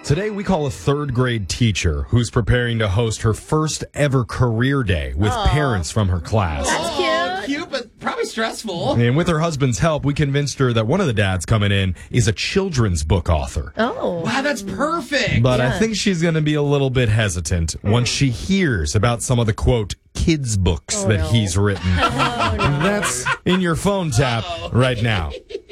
Today, we call a third grade teacher who's preparing to host her first ever career day with parents from her class. That's cute. Cute, but probably stressful. And with her husband's help, we convinced her that one of the dads coming in is a children's book author. Oh. Wow, that's perfect. But I think she's going to be a little bit hesitant once she hears about some of the, quote, kids' books that he's written. That's in your phone tap right now.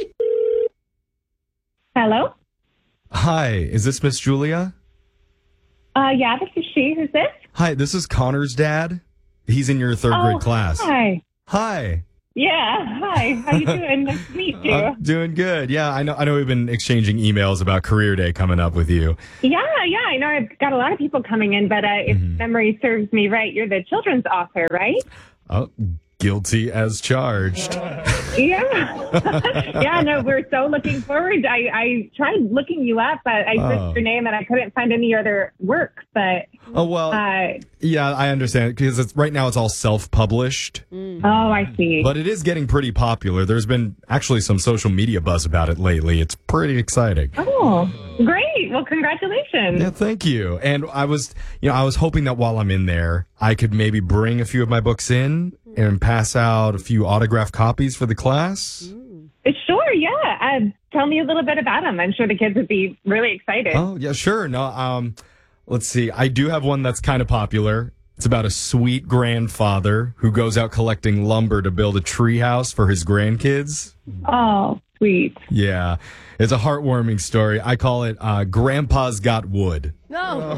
Hello? Hi, is this Miss Julia? Yeah, this is she. Who's this? Hi, this is Connor's dad. He's in your third grade class. Hi. Hi. Yeah, hi. How you doing? Nice to meet you. Doing good. Yeah, I know we've been exchanging emails about career day coming up with you. Yeah, I know I've got a lot of people coming in, but if memory serves me right, you're the children's author, right? Oh, guilty as charged. Yeah. Yeah, no, we're so looking forward. I tried looking you up, but I searched your name and I couldn't find any other work, but... Oh, well, yeah, I understand, because right now it's all self-published. Oh, I see. But it is getting pretty popular. There's been actually some social media buzz about it lately. It's pretty exciting. Oh, great. Well, congratulations. Yeah, thank you. And I was hoping that while I'm in there, I could maybe bring a few of my books in and pass out a few autographed copies for the class. Sure, yeah. Tell me a little bit about them. I'm sure the kids would be really excited. Oh, yeah, sure. No, let's see. I do have one that's kind of popular. It's about a sweet grandfather who goes out collecting lumber to build a treehouse for his grandkids. Oh, sweet. Yeah, it's a heartwarming story. I call it Grandpa's Got Wood. No.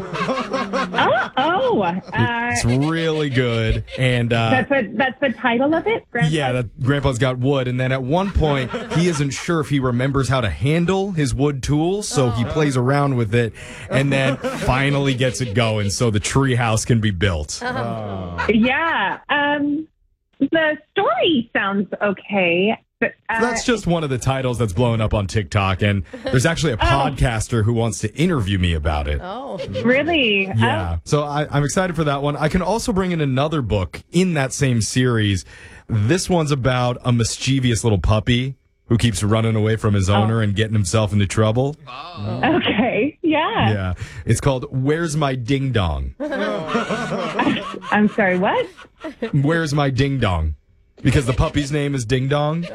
It's really good. And that's the title of it? Grandpa's Got Wood. And then at one point, he isn't sure if he remembers how to handle his wood tools, so he plays around with it and then finally gets it going so the tree house can be built. Yeah. The story sounds okay. That's just one of the titles that's blowing up on TikTok, and there's actually a podcaster who wants to interview me about it. Oh. Really? Yeah. So I'm excited for that one. I can also bring in another book in that same series. This one's about a mischievous little puppy who keeps running away from his owner and getting himself into trouble. Oh. Okay. Yeah. Yeah. It's called Where's My Ding Dong? I'm sorry, what? Where's My Ding Dong? Because the puppy's name is Ding Dong.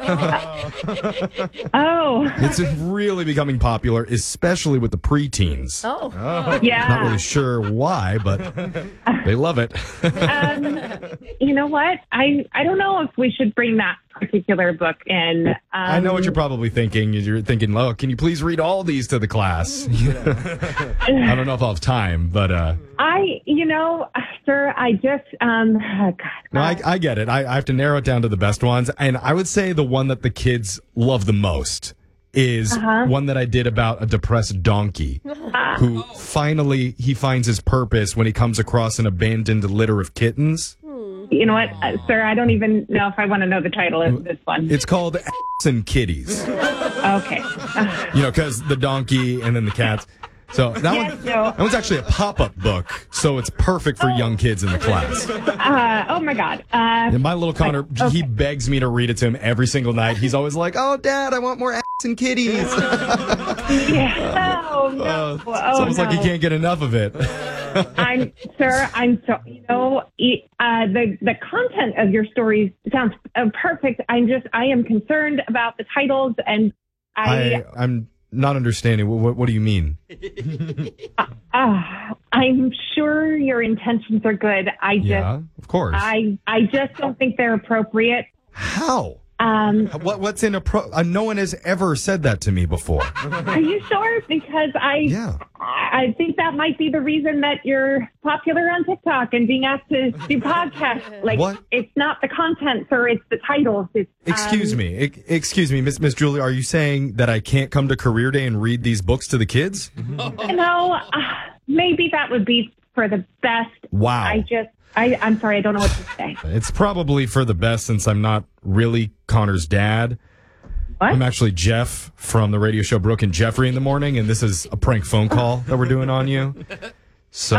Oh. It's really becoming popular, especially with the preteens. Oh. Yeah. Not really sure why, but they love it. You know what? I don't know if we should bring that particular book in. I know what you're probably thinking. You're thinking, oh, can you please read all these to the class? I don't know if I'll have time, but... sir, I just... God. No, I get it. I have to narrow it down to the best ones. And I would say the one that the kids love the most is one that I did about a depressed donkey who finally he finds his purpose when he comes across an abandoned litter of kittens. You know what, sir? I don't even know if I want to know the title of this one. It's called Ass and Kitties. Okay. Because the donkey and then the cats. So that one's actually a pop-up book, so it's perfect for young kids in the class. Oh my God. And my little Connor, he begs me to read it to him every single night. He's always like, "Oh, Dad, I want more ass and kitties." Yeah. Oh no. It's almost like he can't get enough of it. I'm so, the content of your stories sounds perfect. I am concerned about the titles, and I'm not understanding. What do you mean? I'm sure your intentions are good. Of course. I just don't think they're appropriate. How? What's inappropriate? No one has ever said that to me before. Are you sure? Because I think that might be the reason that you're popular on TikTok and being asked to do podcasts. Like, what? It's not the content, sir. It's the titles. Excuse me, Miss Julie. Are you saying that I can't come to Career Day and read these books to the kids? No, maybe that would be for the best. Wow. I'm sorry, I don't know what to say. It's probably for the best since I'm not really Connor's dad. What? I'm actually Jeff from the radio show Brooke and Jeffrey in the Morning, and this is a prank phone call that we're doing on you. So,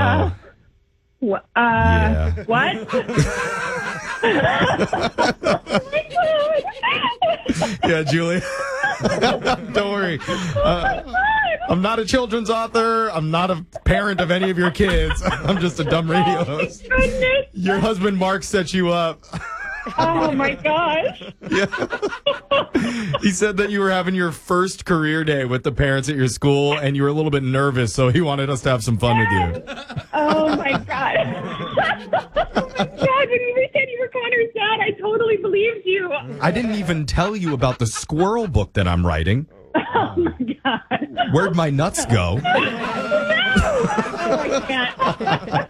yeah. What? Yeah, Julie. Don't worry. I'm not a children's author. I'm not a parent of any of your kids. I'm just a dumb radio host. Goodness. Your husband Mark set you up. Oh my gosh. Yeah. He said that you were having your first career day with the parents at your school and you were a little bit nervous, so he wanted us to have some fun with you. Oh my God. Oh my God, when you said you were Connor's dad, I totally believed you. I didn't even tell you about the squirrel book that I'm writing. Oh my God. Where'd my nuts go? Oh my God.